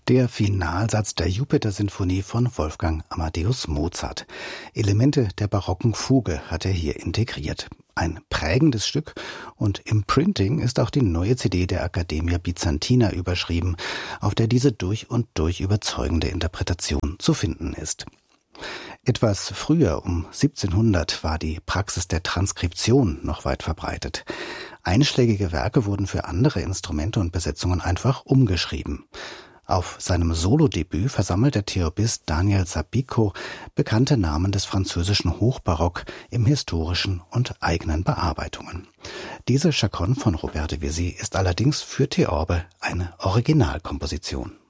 Der Finalsatz der Jupiter-Sinfonie von Wolfgang Amadeus Mozart. Elemente der barocken Fuge hat er hier integriert. Ein prägendes Stück, und im Printing ist auch die neue CD der Accademia Byzantina überschrieben, auf der diese durch und durch überzeugende Interpretation zu finden ist. Etwas früher, um 1700, war die Praxis der Transkription noch weit verbreitet. Einschlägige Werke wurden für andere Instrumente und Besetzungen einfach umgeschrieben. Auf seinem Solodebüt versammelt der Theorbist Daniel Zabico bekannte Namen des französischen Hochbarock im historischen und eigenen Bearbeitungen. Diese Chaconne von Robert de Vesy ist allerdings für Theorbe eine Originalkomposition.